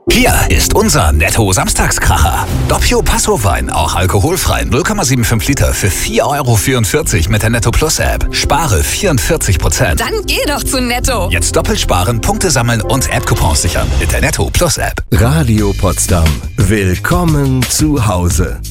Hier ist unser Netto-Samstagskracher. Doppio Passo-Wein, auch alkoholfrei, 0,75 Liter für 4,44 € mit der Netto Plus App. Spare 44%. Dann geh doch zu Netto. Jetzt doppelt sparen, Punkte sammeln und App-Coupons sichern mit der Netto Plus App. Radio Potsdam. Willkommen zu Hause.